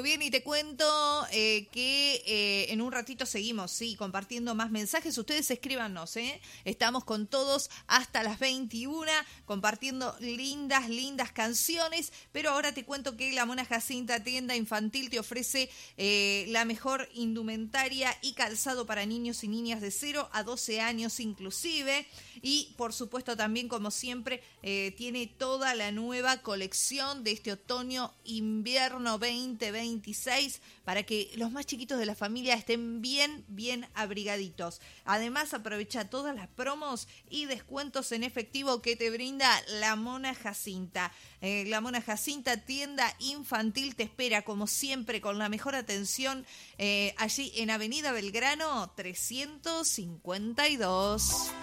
bien, y te cuento que en un ratito seguimos, sí, compartiendo más mensajes. Ustedes escríbanos, estamos con todos hasta las 21, compartiendo lindas canciones. Pero ahora te cuento que la Mona Jacinta Tienda Infantil te ofrece la mejor indumentaria y calzado para niños y niñas de 0 a 12 años inclusive. Y por supuesto también, como siempre, tiene toda la nueva colección de este otoño-invierno 2026 para que los más chiquitos de la familia estén bien abrigaditos. Además, aprovecha todas las promos y descuentos en efectivo que te brinda la Mona Jacinta. La Mona Jacinta Tienda Infantil te espera, como siempre, con la mejor atención allí en Avenida Belgrano 352.